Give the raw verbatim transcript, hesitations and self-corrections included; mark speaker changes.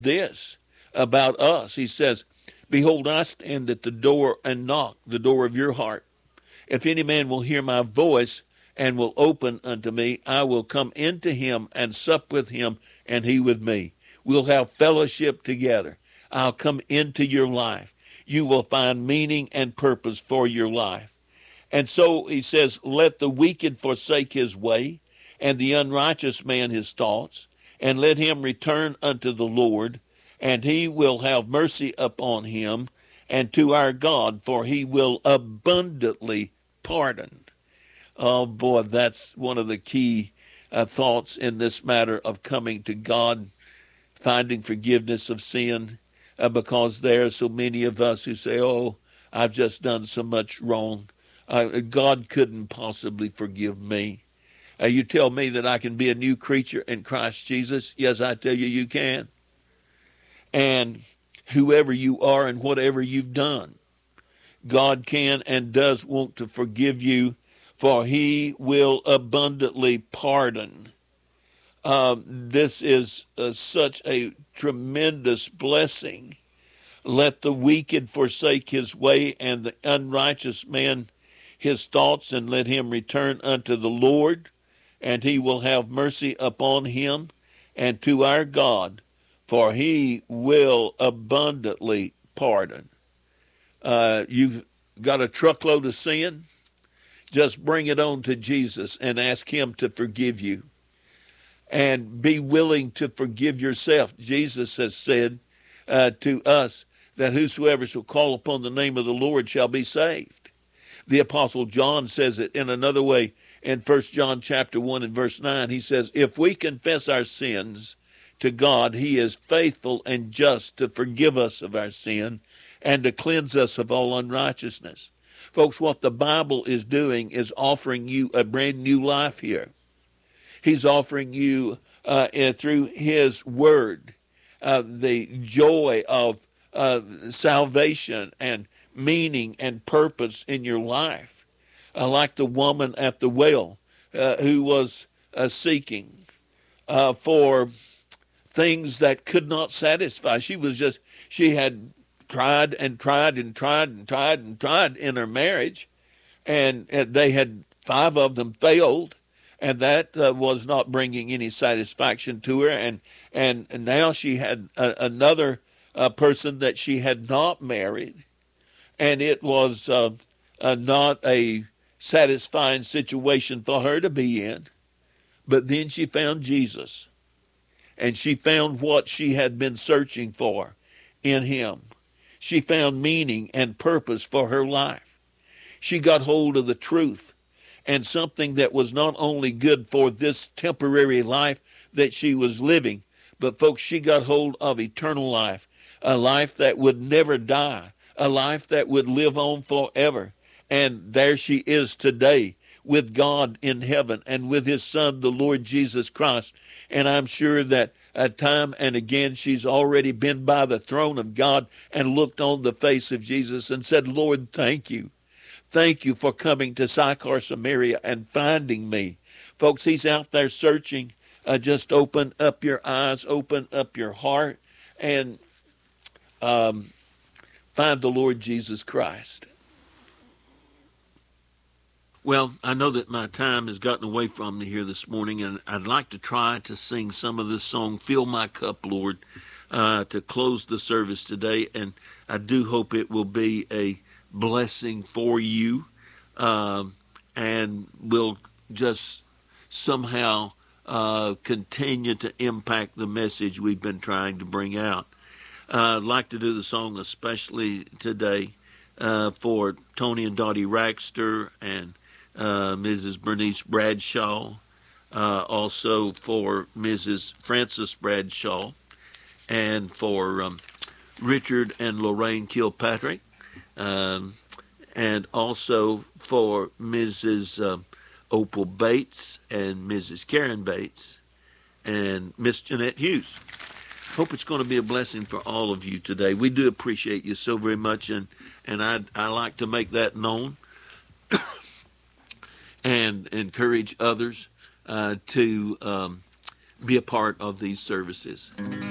Speaker 1: this about us. He says, behold, I stand at the door and knock, the door of your heart. If any man will hear my voice and will open unto me, I will come into him and sup with him and he with me. We'll have fellowship together. I'll come into your life. You will find meaning and purpose for your life. And so he says, let the wicked forsake his way, and the unrighteous man his thoughts, and let him return unto the Lord, and he will have mercy upon him, and to our God, for he will abundantly pardon. Oh boy, that's one of the key uh, thoughts in this matter of coming to God, finding forgiveness of sin, uh, because there are so many of us who say, oh, I've just done so much wrong. Uh, God couldn't possibly forgive me. Uh, you tell me that I can be a new creature in Christ Jesus? Yes, I tell you, you can. And whoever you are and whatever you've done, God can and does want to forgive you, for he will abundantly pardon. Um, this is uh, such a tremendous blessing. Let the wicked forsake his way, and the unrighteous man his thoughts, and let him return unto the Lord, and he will have mercy upon him, and to our God, for he will abundantly pardon. Uh, you've got a truckload of sin? Just bring it on to Jesus and ask him to forgive you. And be willing to forgive yourself. Jesus has said uh, to us that whosoever shall call upon the name of the Lord shall be saved. The Apostle John says it in another way in First John chapter one and verse nine. He says, if we confess our sins to God, he is faithful and just to forgive us of our sin and to cleanse us of all unrighteousness. Folks, what the Bible is doing is offering you a brand new life here. He's offering you, uh, through his word, uh, the joy of uh, salvation and meaning and purpose in your life. Uh, like the woman at the well uh, who was uh, seeking uh, for things that could not satisfy. She was just, she had tried and tried and tried and tried and tried in her marriage, and, and they had, five of them failed, and that uh, was not bringing any satisfaction to her. And and, and now she had a, another uh, person that she had not married, and it was uh, uh, not a satisfying situation for her to be in. But then she found Jesus, and she found what she had been searching for in him. She found meaning and purpose for her life. She got hold of the truth and something that was not only good for this temporary life that she was living, but folks, she got hold of eternal life, a life that would never die, a life that would live on forever. And there she is today with God in heaven and with his son, the Lord Jesus Christ. And I'm sure that uh, time and again she's already been by the throne of God and looked on the face of Jesus and said, Lord, thank you. Thank you for coming to Sychar, Samaria and finding me. Folks, he's out there searching. Uh, just open up your eyes, open up your heart, and um, find the Lord Jesus Christ. Well, I know that my time has gotten away from me here this morning, and I'd like to try to sing some of this song, Fill My Cup, Lord, uh, to close the service today. And I do hope it will be a blessing for you, um, and will just somehow uh, continue to impact the message we've been trying to bring out. Uh, I'd like to do the song especially today uh, for Tony and Dottie Raxter and uh, Missus Bernice Bradshaw, uh, also for Missus Frances Bradshaw, and for um, Richard and Lorraine Kilpatrick, Um, and also for Missus Um, Opal Bates and Missus Karen Bates and Miss Jeanette Hughes. Hope it's going to be a blessing for all of you today. We do appreciate you so very much, and, and I I like to make that known and encourage others uh, to um, be a part of these services.